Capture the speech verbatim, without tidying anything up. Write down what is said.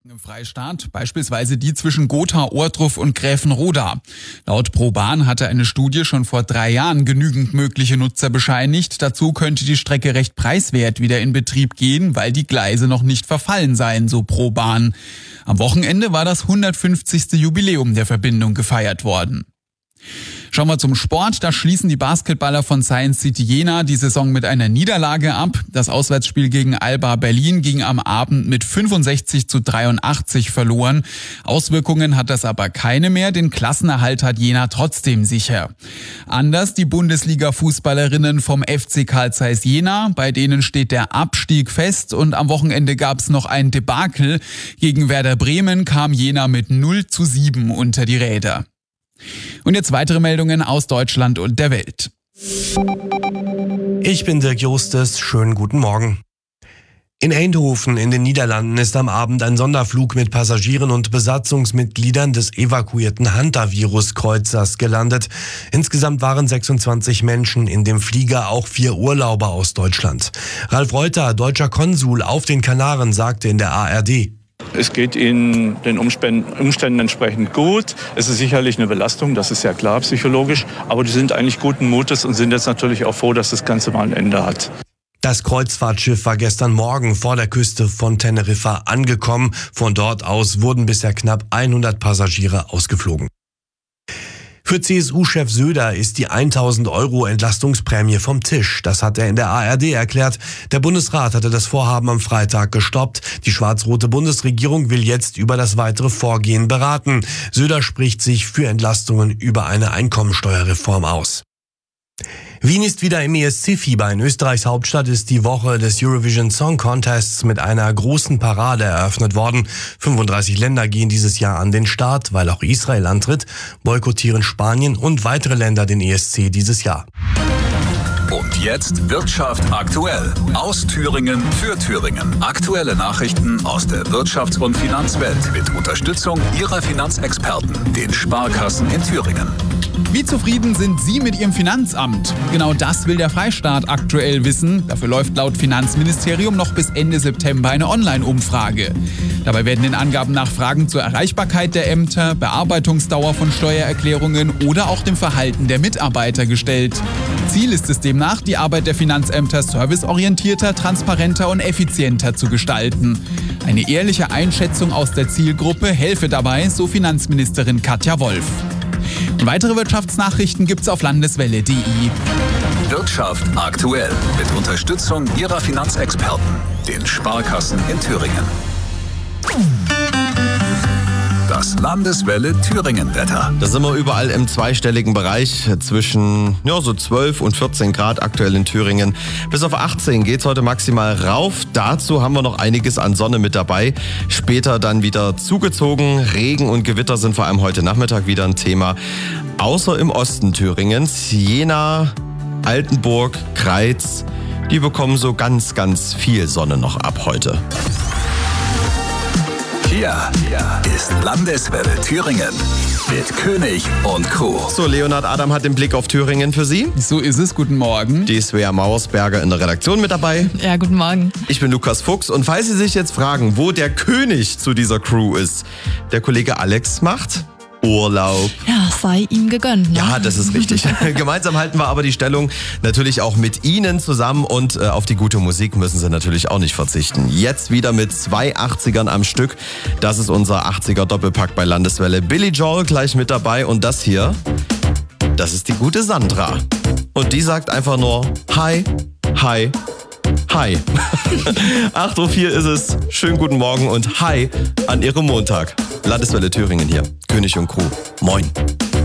Im Freistaat, beispielsweise die zwischen Gotha, Ohrdruf und Gräfenroda. Laut ProBahn hatte eine Studie schon vor drei Jahren genügend mögliche Nutzer bescheinigt. Dazu könnte die Strecke recht preiswert wieder in Betrieb gehen, weil die Gleise noch nicht verfallen seien, so ProBahn. Am Wochenende war das hundertfünfzigste Jubiläum der Verbindung gefeiert worden. Schauen wir zum Sport. Da schließen die Basketballer von Science City Jena die Saison mit einer Niederlage ab. Das Auswärtsspiel gegen Alba Berlin ging am Abend mit fünfundsechzig zu dreiundachtzig verloren. Auswirkungen hat das aber keine mehr. Den Klassenerhalt hat Jena trotzdem sicher. Anders die Bundesliga-Fußballerinnen vom F C Carl Zeiss Jena. Bei denen steht der Abstieg fest und am Wochenende gab es noch ein Debakel. Gegen Werder Bremen kam Jena mit null zu sieben unter die Räder. Und jetzt weitere Meldungen aus Deutschland und der Welt. Ich bin Dirk Justus, schönen guten Morgen. In Eindhoven in den Niederlanden ist am Abend ein Sonderflug mit Passagieren und Besatzungsmitgliedern des evakuierten Hantavirus-Kreuzers gelandet. Insgesamt waren sechsundzwanzig Menschen in dem Flieger, auch vier Urlauber aus Deutschland. Ralf Reuter, deutscher Konsul auf den Kanaren, sagte in der A R D: Es geht ihnen den Umständen entsprechend gut. Es ist sicherlich eine Belastung, das ist ja klar psychologisch. Aber die sind eigentlich guten Mutes und sind jetzt natürlich auch froh, dass das Ganze mal ein Ende hat. Das Kreuzfahrtschiff war gestern Morgen vor der Küste von Teneriffa angekommen. Von dort aus wurden bisher knapp hundert Passagiere ausgeflogen. Für C S U-Chef Söder ist die tausend Euro Entlastungsprämie vom Tisch. Das hat er in der A R D erklärt. Der Bundesrat hatte das Vorhaben am Freitag gestoppt. Die schwarz-rote Bundesregierung will jetzt über das weitere Vorgehen beraten. Söder spricht sich für Entlastungen über eine Einkommensteuerreform aus. Wien ist wieder im E S C-Fieber. In Österreichs Hauptstadt ist die Woche des Eurovision Song Contests mit einer großen Parade eröffnet worden. fünfunddreißig Länder gehen dieses Jahr an den Start, weil auch Israel antritt, boykottieren Spanien und weitere Länder den E S C dieses Jahr. Und jetzt Wirtschaft aktuell. Aus Thüringen für Thüringen. Aktuelle Nachrichten aus der Wirtschafts- und Finanzwelt mit Unterstützung Ihrer Finanzexperten, den Sparkassen in Thüringen. Wie zufrieden sind Sie mit Ihrem Finanzamt? Genau das will der Freistaat aktuell wissen. Dafür läuft laut Finanzministerium noch bis Ende September eine Online-Umfrage. Dabei werden in Angaben nach Fragen zur Erreichbarkeit der Ämter, Bearbeitungsdauer von Steuererklärungen oder auch dem Verhalten der Mitarbeiter gestellt. Ziel ist es demnach, die Arbeit der Finanzämter serviceorientierter, transparenter und effizienter zu gestalten. Eine ehrliche Einschätzung aus der Zielgruppe helfe dabei, so Finanzministerin Katja Wolf. Und weitere Wirtschaftsnachrichten gibt's auf landeswelle punkt de. Wirtschaft aktuell mit Unterstützung Ihrer Finanzexperten, den Sparkassen in Thüringen. Das Landeswelle Thüringen-Wetter. Da sind wir überall im zweistelligen Bereich zwischen ja, so zwölf und vierzehn Grad aktuell in Thüringen. Bis auf achtzehn geht's heute maximal rauf. Dazu haben wir noch einiges an Sonne mit dabei. Später dann wieder zugezogen. Regen und Gewitter sind vor allem heute Nachmittag wieder ein Thema. Außer im Osten Thüringens. Jena, Altenburg, Kreiz, die bekommen so ganz, ganz viel Sonne noch ab heute. Hier, hier ist Landeswelle Thüringen mit König und Crew. So, Leonhard Adam hat den Blick auf Thüringen für Sie. So ist es, guten Morgen. Die Svea Mauersberger in der Redaktion mit dabei. Ja, guten Morgen. Ich bin Lukas Fuchs und falls Sie sich jetzt fragen, wo der König zu dieser Crew ist, der Kollege Alex macht Urlaub. Ja, sei ihm gegönnt. Ne? Ja, das ist richtig. Gemeinsam halten wir aber die Stellung natürlich auch mit Ihnen zusammen und äh, auf die gute Musik müssen Sie natürlich auch nicht verzichten. Jetzt wieder mit zwei achtzigern am Stück. Das ist unser achtziger Doppelpack bei Landeswelle. Billy Joel gleich mit dabei und das hier, das ist die gute Sandra. Und die sagt einfach nur Hi, Hi, Hi. acht Uhr vier ist es. Schönen guten Morgen und Hi an Ihrem Montag. Landeswelle Thüringen hier. König und Crew. Moin.